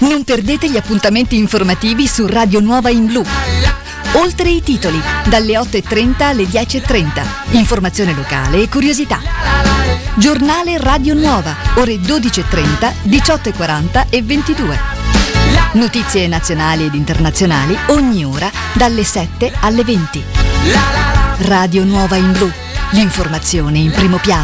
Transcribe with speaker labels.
Speaker 1: Non perdete gli appuntamenti informativi su Radio Nuova in Blu. Oltre i titoli, dalle 8:30 alle 10:30. Informazione locale e curiosità. Giornale Radio Nuova, ore 12:30, 18:40 e 22. Notizie nazionali ed internazionali ogni ora dalle 7 alle 20. Radio Nuova in Blu, l'informazione in primo piano.